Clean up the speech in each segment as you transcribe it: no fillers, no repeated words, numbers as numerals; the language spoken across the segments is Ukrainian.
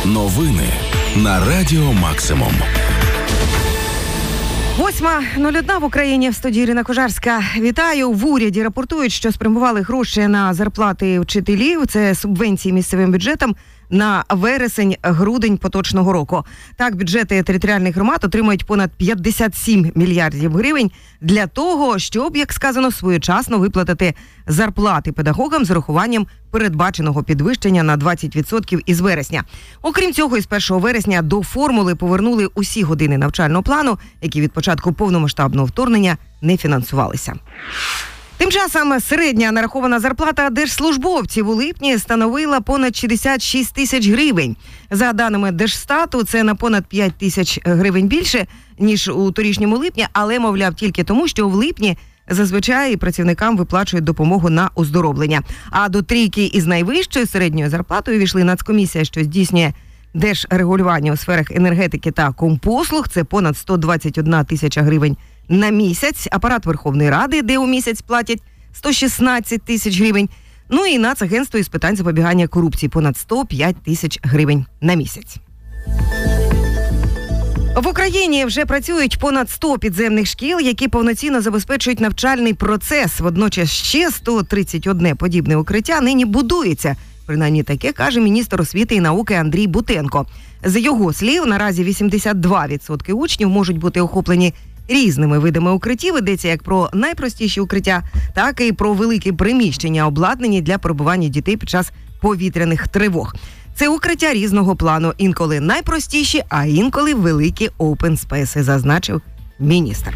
Новини на Радіо Максимум. 8:01 в Україні, в студії Ірина Кожарська. Вітаю. В уряді рапортують, що спрямували гроші на зарплати вчителів. Це субвенції місцевим бюджетам на вересень-грудень поточного року. Так, бюджети територіальних громад отримують понад 57 мільярдів гривень для того, щоб, як сказано, своєчасно виплатити зарплати педагогам з урахуванням передбаченого підвищення на 20% із вересня. Окрім цього, із 1 вересня до формули повернули усі години навчального плану, які від початку повномасштабного вторгнення не фінансувалися. Тим часом середня нарахована зарплата держслужбовців у липні становила понад 66 тисяч гривень. За даними Держстату, це на понад 5 тисяч гривень більше, ніж у торішньому липні, але, мовляв, тільки тому, що в липні зазвичай працівникам виплачують допомогу на оздоровлення. А до трійки із найвищою середньою зарплатою війшли Нацкомісія, що здійснює держрегулювання у сферах енергетики та компослуг. Це понад 121 тисяча гривень на місяць. Апарат Верховної Ради, де у місяць платять 116 тисяч гривень. Ну і Нацагентство із питань запобігання корупції понад 105 тисяч гривень на місяць. В Україні вже працюють понад 100 підземних шкіл, які повноцінно забезпечують навчальний процес. Водночас ще 131 подібне укриття нині будується. Принаймні таке каже міністр освіти і науки Андрій Бутенко. З його слів, наразі 82% учнів можуть бути охоплені різними видами укриттів. Йдеться як про найпростіші укриття, так і про великі приміщення, обладнані для перебування дітей під час повітряних тривог. Це укриття різного плану, інколи найпростіші, а інколи великі опенспейси, зазначив міністр.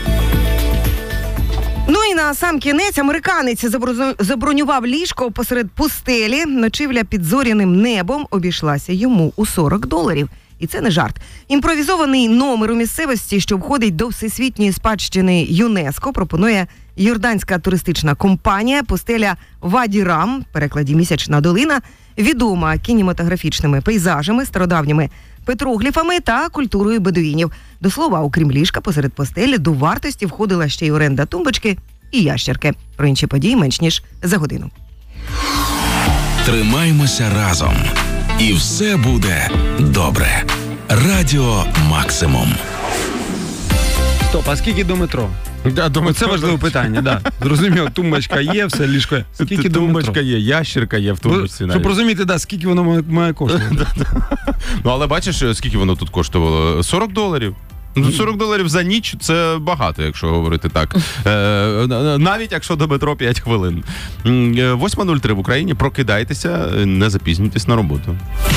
Ну і на сам кінець американець забронював ліжко посеред пустелі. Ночівля під зоряним небом обійшлася йому у $40. І це не жарт. Імпровізований номер у місцевості, що входить до Всесвітньої спадщини ЮНЕСКО, пропонує йорданська туристична компанія «Пустеля Ваді-Рам», в перекладі «Місячна долина», відома кінематографічними пейзажами, стародавніми петрогліфами та культурою бедуїнів. До слова, окрім ліжка, посеред пустелі до вартості входила ще й оренда тумбочки і ящерки. Про інші події менш ніж за годину. Тримаймося разом. І все буде добре. Радіо Максимум. Стоп, а скільки до метро? Це важливе питання, да. Зрозуміло, тумбочка є, все, ліжко є. Скільки до метро? Тумбочка є, ящерка є в тумбочці навіть. Щоб розуміти, да, скільки воно має коштувати. Ну, але бачиш, скільки воно тут коштувало? $40. $40 за ніч – це багато, якщо говорити так. Навіть якщо до метро 5 хвилин. 8:03 в Україні. Прокидайтеся, не запізнюйтесь на роботу.